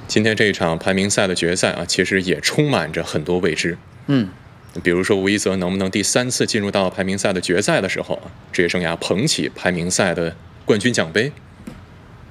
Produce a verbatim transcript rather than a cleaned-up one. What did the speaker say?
今天这一场排名赛的决赛啊，其实也充满着很多未知。 嗯， 比如说吴一泽能不能第三次进入到排名赛的决赛的时候，职业生涯捧起排名赛的冠军奖杯，